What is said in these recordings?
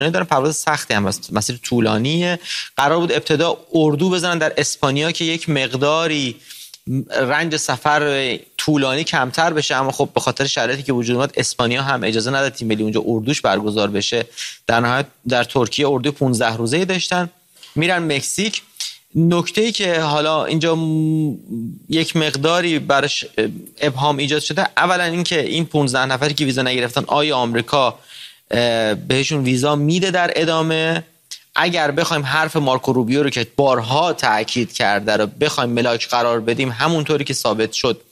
دارن پرواز سختی هم است، مسیر طولانیه. قرار بود ابتدا اردو بزنن در اسپانیا که یک مقداری رنج سفر طولانی کمتر بشه، اما خب به خاطر شرایطی که وجود اومد اسپانیا هم اجازه نداد تیم ملی اونجا اردوش برگزار بشه. در نهایت در ترکیه اردو 15 روزه‌ای داشتن، میرن مکزیک. نکته‌ای که حالا اینجا یک مقداری براش ابهام ایجاد شده، اولا اینکه این 15 نفری که ویزا نگرفتن آیا آمریکا بهشون ویزا میده در ادامه؟ اگر بخوایم حرف مارکو روبیو رو که بارها تاکید کرده رو بخوایم ملاک قرار بدیم، همونطوری که ثابت شد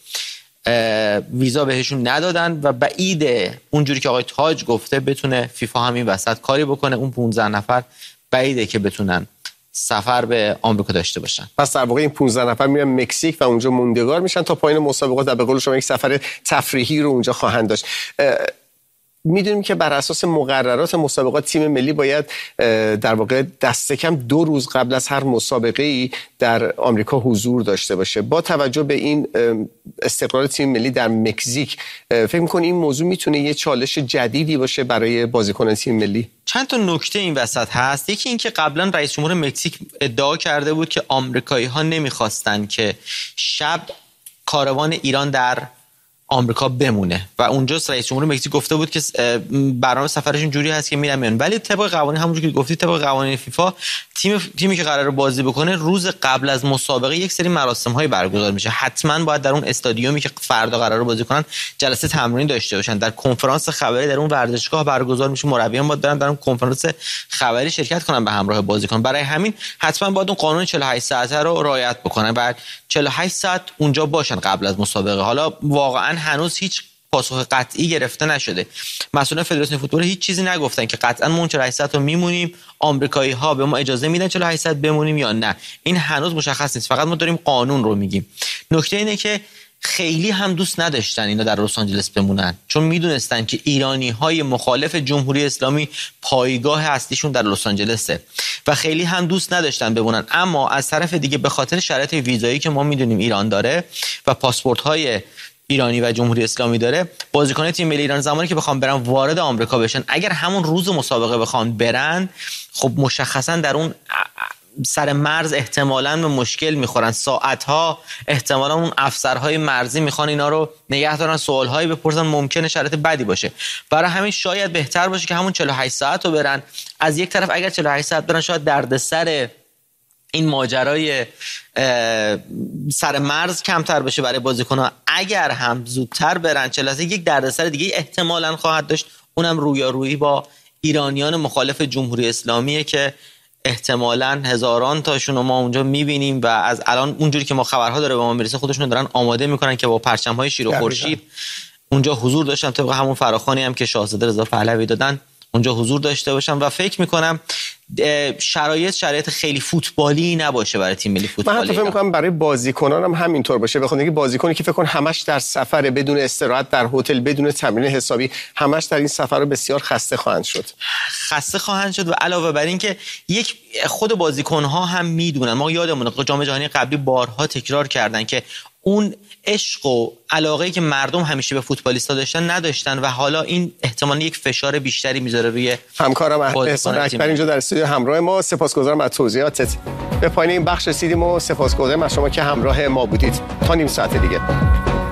ویزا بهشون ندادن و بعیده اونجوری که آقای تاج گفته بتونه فیفا همین وسط کاری بکنه. اون 15 نفر بعیده که بتونن سفر به آمریکا داشته باشن. پس در واقع این 15 نفر میرن مکزیک و اونجا موندگار میشن تا پایان مسابقات و به قول شما یک سفر تفریحی رو اونجا خواهند داشت. میدونیم که بر اساس مقررات مسابقات تیم ملی باید در واقع دست کم 2 روز قبل از هر مسابقه‌ای در آمریکا حضور داشته باشه. با توجه به این استقرار تیم ملی در مکزیک، فکر می‌کنی این موضوع میتونه یه چالش جدیدی باشه برای بازیکنان تیم ملی؟ چند تا نکته این وسط هست. یکی این که قبلا رئیس جمهور مکزیک ادعا کرده بود که آمریکایی‌ها نمی‌خواستن که شب کاروان ایران در آمریکا بمونه و اونجا رئیس جمهور مکزیک گفته بود که برنامه سفرشون جوری هست که میرن میان، ولی طبق قوانین همونجوری که گفتی طبق قوانین فیفا تیمی که قراره بازی بکنه روز قبل از مسابقه یک سری مراسم‌های برگزار میشه. حتما باید در اون استادیومی که فردا قراره بازی کنن جلسه تمرینی داشته باشن. در کنفرانس خبری در اون ورزشگاه برگزار میشه، مربیان باید برن در اون کنفرانس خبری شرکت کنن به همراه بازیکن. برای همین حتما باید اون قانون 48 ساعته رو رعایت بکنن و 48 ساعت اونجا باشن قبل از مسابقه. حالا واقعا هنوز هیچ پاسخ قطعی گرفته نشده. مسئولان فدراسیون فوتبال هیچ چیزی نگفتن که قطعا ما 48 ساعت رو میمونیم، آمریکایی‌ها به ما اجازه میدن 48 ساعت بمونیم یا نه. این هنوز مشخص نیست، فقط ما داریم قانون رو میگیم. نکته اینه که خیلی هم دوست نداشتن اینا در لس آنجلس بمونن، چون میدونستن که ایرانی‌های مخالف جمهوری اسلامی پایگاه اصلیشون در لس آنجلسه و خیلی هم دوست نداشتن بمونن. اما از طرف دیگه به خاطر شرایط ویزایی که ما میدونیم ایران داره و پاسپورت‌های ایرانی و جمهوری اسلامی داره، بازیکنان تیم ملی ایران زمانی که بخوام برن وارد آمریکا بشن، اگر همون روز مسابقه بخوان برن، خب مشخصا در اون سر مرز احتمالاً به مشکل میخورن. ساعتها احتمالاً اون افسرهای مرزی میخوان اینا رو نگه دارن، سوالهایی بپرسن، ممکنه شرایط بدی باشه. برای همین شاید بهتر باشه که همون 48 ساعت رو برن. از یک طرف اگر 48 ساعت برن شاید دردسر این ماجرای سر مرز کمتر بشه برای بازیکن‌ها. اگر هم زودتر برن 40 یک دردسر دیگه احتمالاً خواهد داشت، اونم رویارویی با ایرانیان مخالف جمهوری اسلامیه که احتمالاً هزاران تاشون رو ما اونجا می‌بینیم و از الان اونجوری که ما خبرها داره به ما میرسه خودشون دارن آماده میکنن که با پرچم‌های شیر و خورشید اونجا حضور داشتن، طبق همون فراخوانی هم که شاهزاده رضا پهلوی دادن اونجا حضور داشته باشن و فکر میکنم شرایط خیلی فوتبالی نباشه برای تیم ملی فوتبالی. من حتی فکر میکنم برای بازیکنان هم همینطور باشه، بخاطر اینکه بازیکنی که فکر کن همش در سفر بدون استراحت در هتل بدون تمرین حسابی، همش در این سفر رو بسیار خسته خواهند شد و علاوه بر این که یک خود بازیکن‌ها هم میدونن، ما یادمونه جام جهانی قبلی بارها تکرار کردن که اون عشق و علاقه‌ای که مردم همیشه به فوتبالیستا داشتن نداشتن و حالا این احتمالاً یک فشار بیشتری میذاره روی همکارم احسان اکبر اینجا در استودیو همراه ما. سپاسگزارم از توضیحاتت. به پایان این بخش رسیدیم و سپاسگزارم از شما که همراه ما بودید. تا نیم ساعت دیگه.